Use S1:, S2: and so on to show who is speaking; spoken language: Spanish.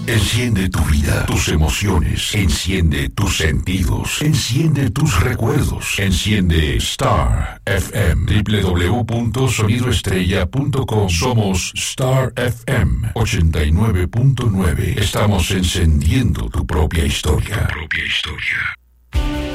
S1: Enciende tu vida, tus emociones, enciende tus sentidos, enciende tus recuerdos, enciende Star FM, www.sonidoestrella.com. Somos Star FM 89.9. Estamos encendiendo tu propia historia. Tu propia historia.